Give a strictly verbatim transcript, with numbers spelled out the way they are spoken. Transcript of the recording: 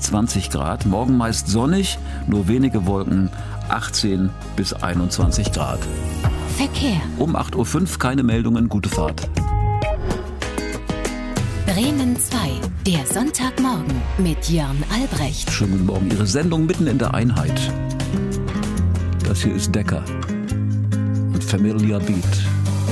zwanzig Grad. Morgen meist sonnig, nur wenige Wolken, achtzehn bis einundzwanzig Grad. Verkehr. Um acht Uhr fünf keine Meldungen, gute Fahrt. Bremen zwei, der Sonntagmorgen mit Jörn Albrecht. Schönen guten Morgen, Ihre Sendung mitten in der Einheit. Das hier ist Decker und Familiar Beat.